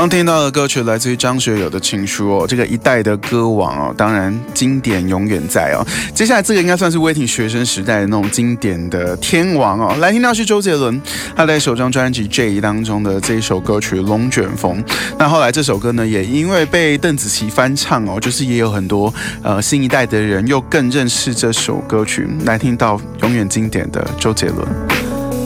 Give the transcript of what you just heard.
刚听到的歌曲来自于张学友的《情书》哦，这个一代的歌王哦，当然经典永远在哦。接下来这个应该算是威霆学生时代的那种经典的天王哦。来听到是周杰伦，他在首张专辑《J》当中的这一首歌曲《龙卷风》。那后来这首歌呢，也因为被邓紫棋翻唱哦，就是也有很多新一代的人又更认识这首歌曲。来听到永远经典的周杰伦。